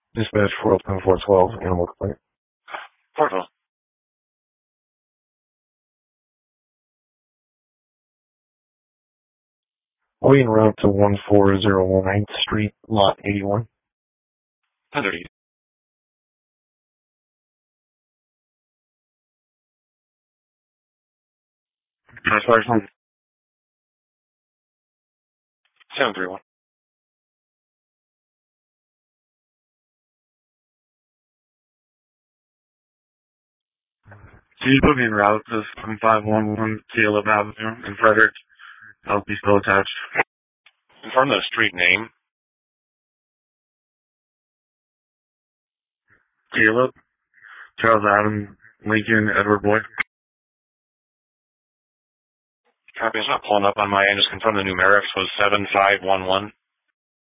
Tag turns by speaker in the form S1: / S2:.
S1: Dispatch 410-412, animal complaint.
S2: Portville.
S1: We en route to 1401 9th Street, Lot 81.
S2: 10:30.
S1: First person.
S2: 731.
S3: Can you put me en route to 7511 Caleb Avenue in Frederick? I'll be still attached.
S2: Confirm the street name.
S3: Caleb, Charles Adam, Lincoln, Edward Boyd.
S2: Copy. It's not pulling up on my end. Just confirm the numerics was 7511.